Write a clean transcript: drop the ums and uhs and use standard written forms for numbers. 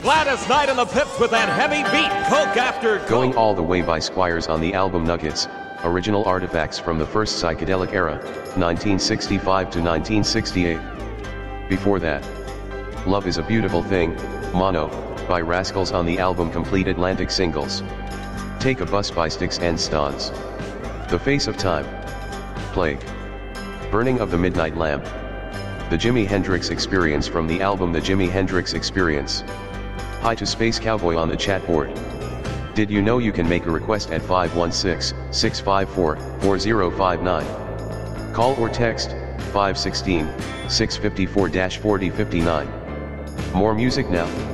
Gladys Knight and the Pips with that heavy beat, Coke after Coke. Going All the Way by Squires on the album Nuggets, original artifacts from the first psychedelic era, 1965 to 1968. Before that, Love is a Beautiful Thing, Mono, by Rascals on the album Complete Atlantic Singles. Take a Bus by Sticks and Stones. The Face of Time. Plague. Burning of the Midnight Lamp. The Jimi Hendrix Experience from the album The Jimi Hendrix Experience. Hi to Space Cowboy on the chat board. Did you know you can make a request at 516-654-4059? Call or text 516-654-4059. More music now.